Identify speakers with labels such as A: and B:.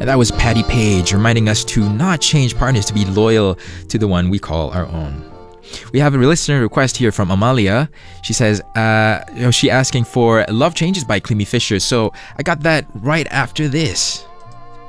A: And that was Patty Page reminding us to not change partners, to be loyal to the one we call our own. We have a listener request here from Amalia. She says, she asking for Love Changes by Clemmy Fisher. So I got that right after this.